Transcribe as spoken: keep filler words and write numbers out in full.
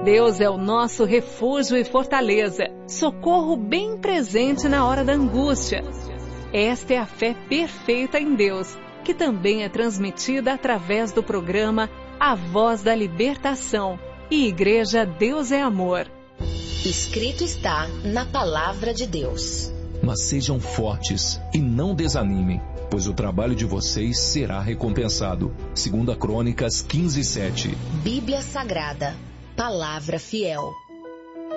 Deus é o nosso refúgio e fortaleza, socorro bem presente na hora da angústia. Esta é a fé perfeita em Deus, que também é transmitida através do programa A Voz da Libertação e Igreja Deus é Amor. Escrito está na Palavra de Deus. Mas sejam fortes e não desanimem, pois o trabalho de vocês será recompensado. Segunda Crônicas quinze, sete. Bíblia Sagrada, Palavra Fiel.